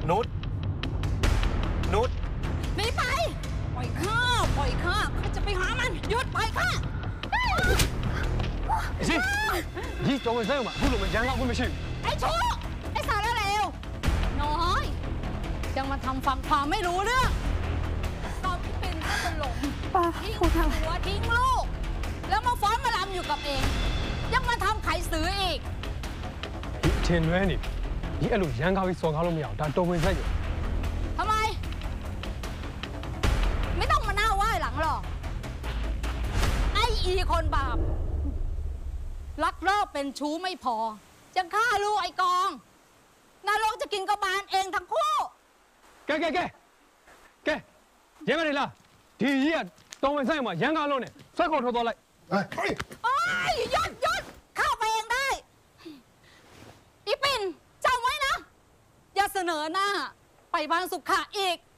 นุชหนีไปปล่อยข้าข้าจะไปหามันหยุดปล่อยข้า你做卫生嘛，不如我养老我们去。 ไอ้ชู้ไอ้สารเลวน้อยยังมาทำฟังความไม่รู้เรื่องตอนพี่เป็นก็หลงทิ้งหัวทิ้งลูกแล้วมาฟ้อนมาลำอยู่กับเองยังมาทำไข่สืออีก前女你一路养老去烧烤都没有，但做卫生อยู่ทำไมไม่ต้องมาหน้าไหว้หลังหรอกไอ้อีคนบาปลักลอบเป็นชู้ไม่พอจะฆ่าลูกไอ้กองนรกจะกินกระบาลเองทั้งคู่แกยังไงล่ะทีนี้ตัว卫生嘛养老呢烧烤拖到来โอ้ยหยุดเข้าไปเองได้อีปิ่นจำไว้นะอย่าเสนอหน้าไปบ้านสุขะอีก